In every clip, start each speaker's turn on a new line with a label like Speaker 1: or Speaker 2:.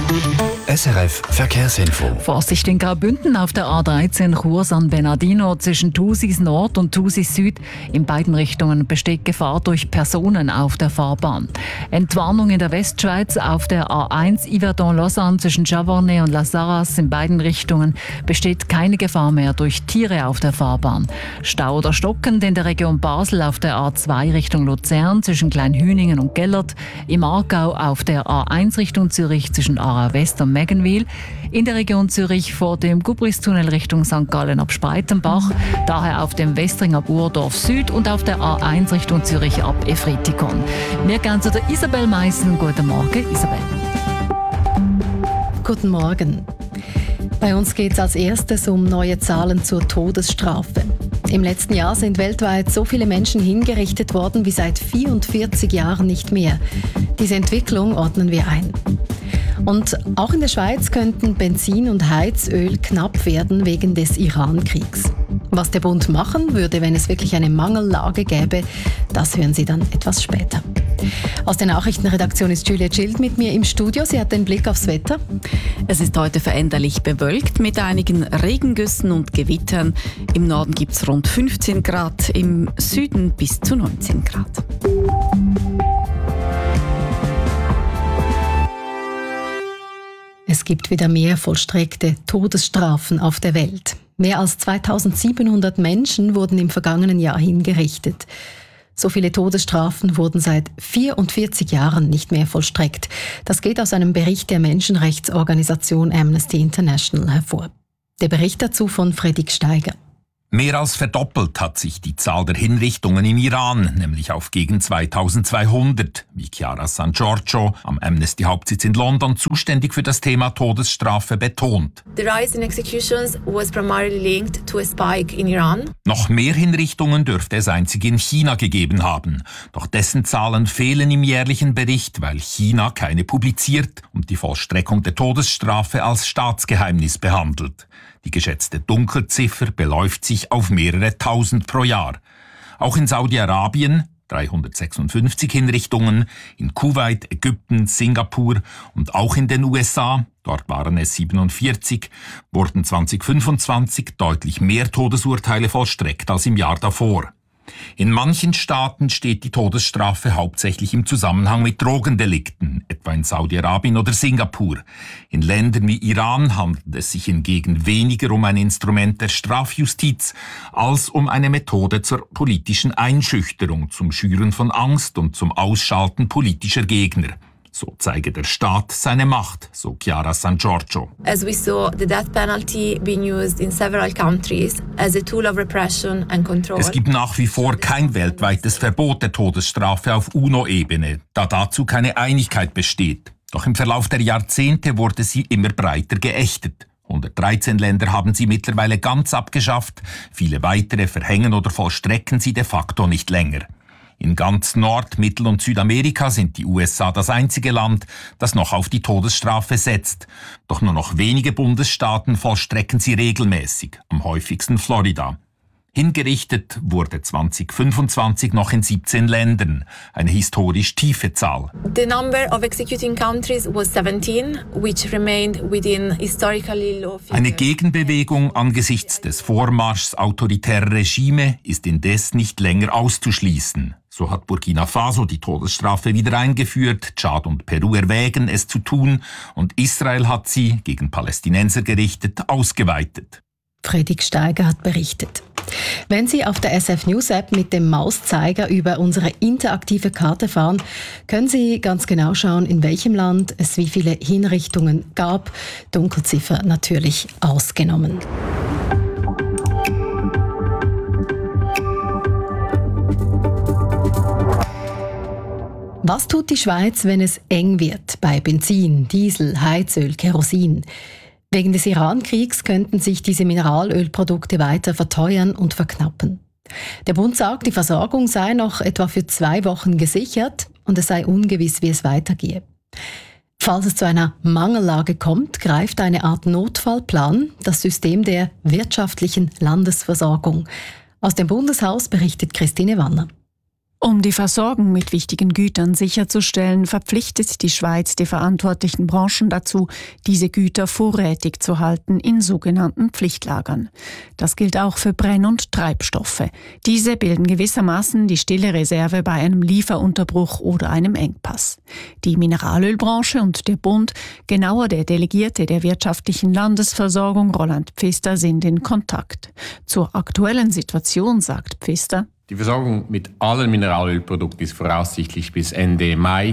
Speaker 1: SRF Verkehrsinfo.
Speaker 2: Vorsicht in Graubünden auf der A13 Chur San Bernardino zwischen Thusis Nord und Thusis Süd. In beiden Richtungen besteht Gefahr durch Personen auf der Fahrbahn. Entwarnung in der Westschweiz auf der A1 Yverdon-Lausanne zwischen Chavornay und Las Arras. In beiden Richtungen besteht keine Gefahr mehr durch Tiere auf der Fahrbahn. Stau oder stockend in der Region Basel auf der A2 Richtung Luzern zwischen Kleinhüningen und Gellert. Im Aargau auf der A1 Richtung Zürich zwischen Aarau West und Meggenwil, in der Region Zürich vor dem Gubristunnel Richtung St. Gallen ab Spreitenbach, daher auf dem Westring ab Urdorf Süd und auf der A1 Richtung Zürich ab Efretikon. Wir gehen zu der Isabel Meissen. Guten Morgen, Isabel.
Speaker 3: Guten Morgen. Bei uns geht es als erstes um neue Zahlen zur Todesstrafe. Im letzten Jahr sind weltweit so viele Menschen hingerichtet worden wie seit 44 Jahren nicht mehr. Diese Entwicklung ordnen wir ein. Und auch in der Schweiz könnten Benzin und Heizöl knapp werden wegen des Iran-Kriegs. Was der Bund machen würde, wenn es wirklich eine Mangellage gäbe, das hören Sie dann etwas später. Aus der Nachrichtenredaktion ist Julia Schild mit mir im Studio. Sie hat den Blick aufs Wetter.
Speaker 4: Es ist heute veränderlich bewölkt mit einigen Regengüssen und Gewittern. Im Norden gibt es rund 15 Grad, im Süden bis zu 19 Grad.
Speaker 3: Es gibt wieder mehr vollstreckte Todesstrafen auf der Welt. Mehr als 2700 Menschen wurden im vergangenen Jahr hingerichtet. So viele Todesstrafen wurden seit 44 Jahren nicht mehr vollstreckt. Das geht aus einem Bericht der Menschenrechtsorganisation Amnesty International hervor. Der Bericht dazu von Fredrik Steiger.
Speaker 5: Mehr als verdoppelt hat sich die Zahl der Hinrichtungen im Iran, nämlich auf gegen 2200, wie Chiara San Giorgio am Amnesty-Hauptsitz in London, zuständig für das Thema Todesstrafe, betont.
Speaker 6: The rise in executions was primarily linked to a spike in Iran.
Speaker 5: Noch mehr Hinrichtungen dürfte es einzig in China gegeben haben. Doch dessen Zahlen fehlen im jährlichen Bericht, weil China keine publiziert und die Vollstreckung der Todesstrafe als Staatsgeheimnis behandelt. Die geschätzte Dunkelziffer beläuft sich auf mehrere Tausend pro Jahr. Auch in Saudi-Arabien 356 Hinrichtungen, in Kuwait, Ägypten, Singapur und auch in den USA, dort waren es 47, wurden 2025 deutlich mehr Todesurteile vollstreckt als im Jahr davor. In manchen Staaten steht die Todesstrafe hauptsächlich im Zusammenhang mit Drogendelikten, etwa in Saudi-Arabien oder Singapur. In Ländern wie Iran handelt es sich hingegen weniger um ein Instrument der Strafjustiz als um eine Methode zur politischen Einschüchterung, zum Schüren von Angst und zum Ausschalten politischer Gegner. So zeige der Staat seine Macht, so Chiara San Giorgio.
Speaker 6: As we saw the death penalty being used in several countries as a tool of repression and control.
Speaker 5: Es gibt nach wie vor kein weltweites Verbot der Todesstrafe auf UNO-Ebene, da dazu keine Einigkeit besteht. Doch im Verlauf der Jahrzehnte wurde sie immer breiter geächtet. 113 Länder haben sie mittlerweile ganz abgeschafft, viele weitere verhängen oder vollstrecken sie de facto nicht länger. In ganz Nord-, Mittel- und Südamerika sind die USA das einzige Land, das noch auf die Todesstrafe setzt. Doch nur noch wenige Bundesstaaten vollstrecken sie regelmäßig, am häufigsten Florida. Hingerichtet wurde 2025 noch in 17 Ländern, eine historisch tiefe Zahl.
Speaker 6: The number of executing countries was 17, which remained within historically low figures.
Speaker 5: Eine Gegenbewegung angesichts des Vormarschs autoritärer Regime ist indes nicht länger auszuschließen. So hat Burkina Faso die Todesstrafe wieder eingeführt, Tschad und Peru erwägen, es zu tun, und Israel hat sie, gegen Palästinenser gerichtet, ausgeweitet.
Speaker 3: Fredrik Steiger hat berichtet. Wenn Sie auf der SF News App mit dem Mauszeiger über unsere interaktive Karte fahren, können Sie ganz genau schauen, in welchem Land es wie viele Hinrichtungen gab. Dunkelziffer natürlich ausgenommen. Was tut die Schweiz, wenn es eng wird bei Benzin, Diesel, Heizöl, Kerosin? Wegen des Iran-Kriegs könnten sich diese Mineralölprodukte weiter verteuern und verknappen. Der Bund sagt, die Versorgung sei noch etwa für 2 Wochen gesichert und es sei ungewiss, wie es weitergehe. Falls es zu einer Mangellage kommt, greift eine Art Notfallplan, das System der wirtschaftlichen Landesversorgung. Aus dem Bundeshaus berichtet Christine Wanner.
Speaker 1: Um die Versorgung mit wichtigen Gütern sicherzustellen, verpflichtet die Schweiz die verantwortlichen Branchen dazu, diese Güter vorrätig zu halten in sogenannten Pflichtlagern. Das gilt auch für Brenn- und Treibstoffe. Diese bilden gewissermaßen die stille Reserve bei einem Lieferunterbruch oder einem Engpass. Die Mineralölbranche und der Bund, genauer der Delegierte der wirtschaftlichen Landesversorgung Roland Pfister, sind in Kontakt. Zur aktuellen Situation sagt Pfister:
Speaker 7: Die Versorgung mit allen Mineralölprodukten ist voraussichtlich bis Ende Mai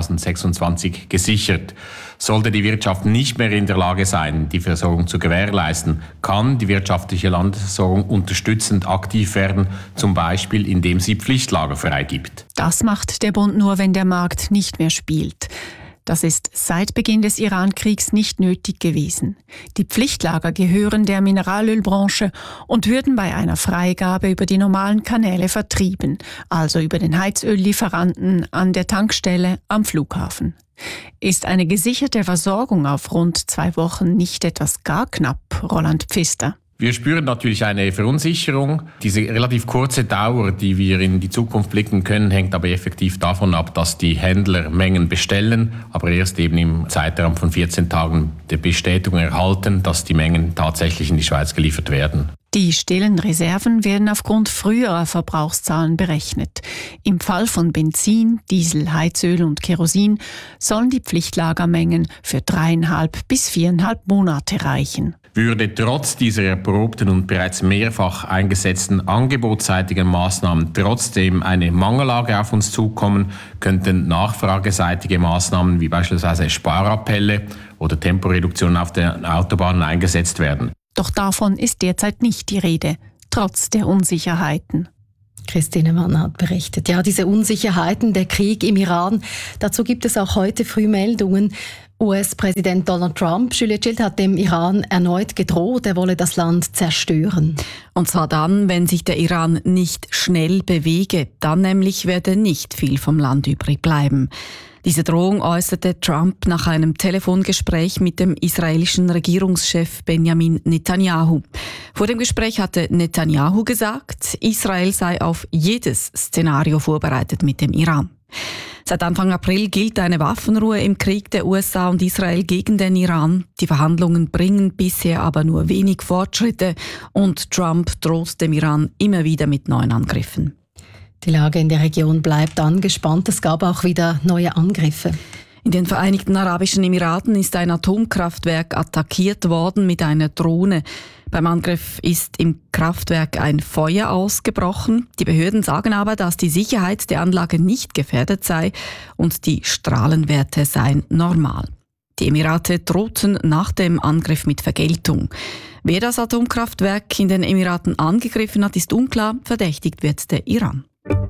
Speaker 7: 2026 gesichert. Sollte die Wirtschaft nicht mehr in der Lage sein, die Versorgung zu gewährleisten, kann die wirtschaftliche Landesversorgung unterstützend aktiv werden, zum Beispiel indem sie Pflichtlager freigibt.
Speaker 1: Das macht der Bund nur, wenn der Markt nicht mehr spielt. Das ist seit Beginn des Iran-Kriegs nicht nötig gewesen. Die Pflichtlager gehören der Mineralölbranche und würden bei einer Freigabe über die normalen Kanäle vertrieben, also über den Heizöllieferanten, an der Tankstelle, am Flughafen. Ist eine gesicherte Versorgung auf rund 2 Wochen nicht etwas gar knapp, Roland Pfister?
Speaker 7: Wir spüren natürlich eine Verunsicherung. Diese relativ kurze Dauer, die wir in die Zukunft blicken können, hängt aber effektiv davon ab, dass die Händler Mengen bestellen, aber erst eben im Zeitraum von 14 Tagen die Bestätigung erhalten, dass die Mengen tatsächlich in die Schweiz geliefert werden.
Speaker 1: Die stillen Reserven werden aufgrund früherer Verbrauchszahlen berechnet. Im Fall von Benzin, Diesel, Heizöl und Kerosin sollen die Pflichtlagermengen für 3,5 bis 4,5 Monate reichen.
Speaker 7: Würde trotz dieser erprobten und bereits mehrfach eingesetzten angebotsseitigen Maßnahmen trotzdem eine Mangellage auf uns zukommen, könnten nachfrageseitige Maßnahmen wie beispielsweise Sparappelle oder Temporeduktionen auf den Autobahnen eingesetzt werden.
Speaker 1: Doch davon ist derzeit nicht die Rede, trotz der Unsicherheiten.
Speaker 3: Christine Mann hat berichtet. Ja, diese Unsicherheiten, der Krieg im Iran, dazu gibt es auch heute früh Meldungen. US-Präsident Donald Trump, Julia Schild, hat dem Iran erneut gedroht, er wolle das Land zerstören.
Speaker 4: Und zwar dann, wenn sich der Iran nicht schnell bewege. Dann nämlich werde nicht viel vom Land übrig bleiben. Diese Drohung äußerte Trump nach einem Telefongespräch mit dem israelischen Regierungschef Benjamin Netanyahu. Vor dem Gespräch hatte Netanyahu gesagt, Israel sei auf jedes Szenario vorbereitet mit dem Iran. Seit Anfang April gilt eine Waffenruhe im Krieg der USA und Israel gegen den Iran. Die Verhandlungen bringen bisher aber nur wenig Fortschritte und Trump droht dem Iran immer wieder mit neuen Angriffen.
Speaker 3: Die Lage in der Region bleibt angespannt. Es gab auch wieder neue Angriffe.
Speaker 4: In den Vereinigten Arabischen Emiraten ist ein Atomkraftwerk attackiert worden mit einer Drohne. Beim Angriff ist im Kraftwerk ein Feuer ausgebrochen. Die Behörden sagen aber, dass die Sicherheit der Anlage nicht gefährdet sei und die Strahlenwerte seien normal. Die Emirate drohten nach dem Angriff mit Vergeltung. Wer das Atomkraftwerk in den Emiraten angegriffen hat, ist unklar. Verdächtigt wird der Iran.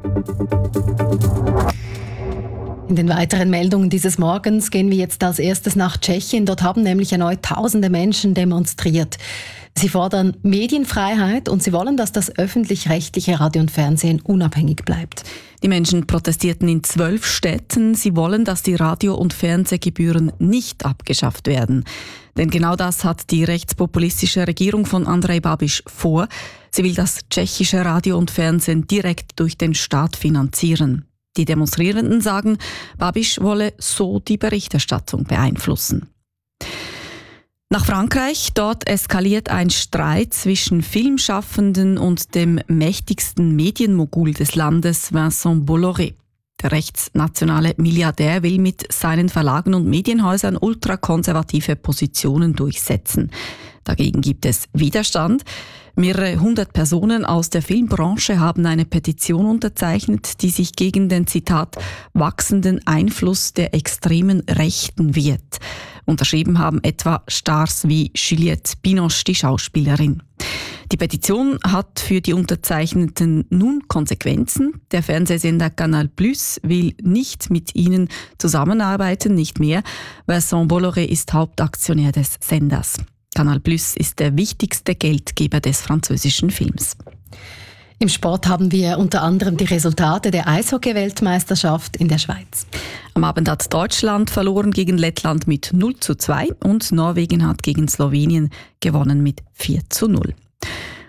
Speaker 3: In den weiteren Meldungen dieses Morgens gehen wir jetzt als erstes nach Tschechien. Dort haben nämlich erneut tausende Menschen demonstriert. Sie fordern Medienfreiheit und sie wollen, dass das öffentlich-rechtliche Radio und Fernsehen unabhängig bleibt.
Speaker 4: Die Menschen protestierten in 12 Städten. Sie wollen, dass die Radio- und Fernsehgebühren nicht abgeschafft werden. Denn genau das hat die rechtspopulistische Regierung von Andrej Babiš vor. Sie will das tschechische Radio und Fernsehen direkt durch den Staat finanzieren. Die Demonstrierenden sagen, Babiš wolle so die Berichterstattung beeinflussen. Nach Frankreich, dort eskaliert ein Streit zwischen Filmschaffenden und dem mächtigsten Medienmogul des Landes, Vincent Bolloré. Der rechtsnationale Milliardär will mit seinen Verlagen und Medienhäusern ultrakonservative Positionen durchsetzen. Dagegen gibt es Widerstand. Mehrere 100 Personen aus der Filmbranche haben eine Petition unterzeichnet, die sich gegen den, Zitat, wachsenden Einfluss der extremen Rechten wehrt. Unterschrieben haben etwa Stars wie Juliette Binoche, die Schauspielerin. Die Petition hat für die Unterzeichneten nun Konsequenzen. Der Fernsehsender Canal+ will nicht mit ihnen zusammenarbeiten, nicht mehr. Vincent Bolloré ist Hauptaktionär des Senders. Canal+ ist der wichtigste Geldgeber des französischen Films.
Speaker 3: Im Sport haben wir unter anderem die Resultate der Eishockey-Weltmeisterschaft in der Schweiz.
Speaker 4: Am Abend hat Deutschland verloren gegen Lettland mit 0:2 und Norwegen hat gegen Slowenien gewonnen mit 4:0.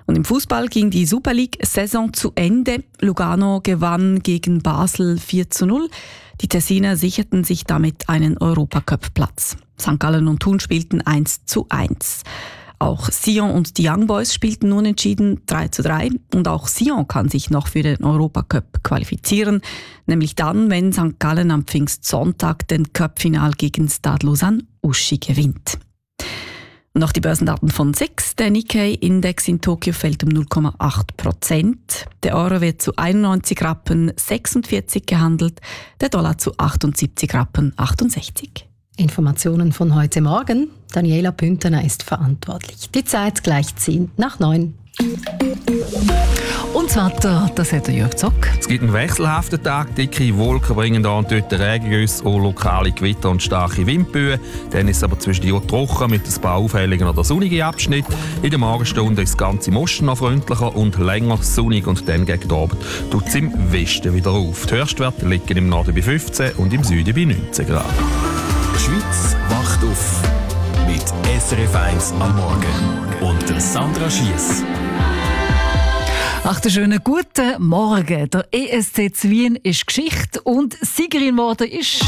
Speaker 4: Und im Fußball ging die Super League-Saison zu Ende. Lugano gewann gegen Basel 4:0. Die Tessiner sicherten sich damit einen Europacup-Platz. St. Gallen und Thun spielten 1:1. Auch Sion und die Young Boys spielten unentschieden 3:3. Und auch Sion kann sich noch für den Europacup qualifizieren, nämlich dann, wenn St. Gallen am Pfingstsonntag den Cup-Final gegen Stade Lausanne-Uschi gewinnt. Und noch die Börsendaten von SIX. Der Nikkei-Index in Tokio fällt um 0,8%. Der Euro wird zu 91 Rappen 46 gehandelt, der Dollar zu 78 Rappen 68.
Speaker 3: Informationen von heute Morgen. Daniela Püntener ist verantwortlich. Die Zeit gleich 8:10.
Speaker 2: Und das Wetter, das hat der Jörg Zock.
Speaker 8: Es gibt einen wechselhaften Tag. Dicke Wolken bringen da und dort Regengüsse und lokale Gewitter und starke Windböen. Dann ist es aber zwischendurch trocken mit ein paar auffälligen oder sonnigen Abschnitten. In der Morgenstunde ist das Ganze im Osten noch freundlicher und länger sonnig und dann gegen Abend tut es im Westen wieder auf. Die Höchstwerte liegen im Norden bei 15 und im Süden bei 19 Grad.
Speaker 9: Die Schweiz wacht auf mit SRF 1 am Morgen und der Sandra Schiess.
Speaker 2: Ach, den schönen guten Morgen. Der ESC Zwien ist Geschichte und Siegerin geworden ist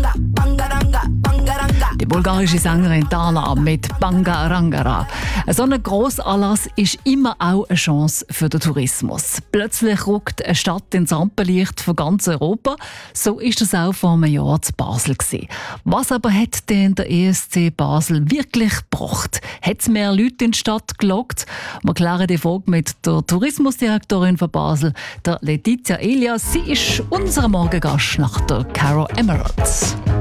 Speaker 2: die bulgarische Sängerin Dana mit Bangarangara. So ein Grossanlass ist immer auch eine Chance für den Tourismus. Plötzlich rückt eine Stadt ins Rampenlicht von ganz Europa. So ist es auch vor einem Jahr zu Basel gewesen. Was aber hat denn der ESC Basel wirklich gebracht? Hat es mehr Leute in die Stadt gelockt? Wir klären die Frage mit der Tourismusdirektorin von Basel, der Letizia Elias. Sie ist unser Morgengast nach der Caro Emeralds.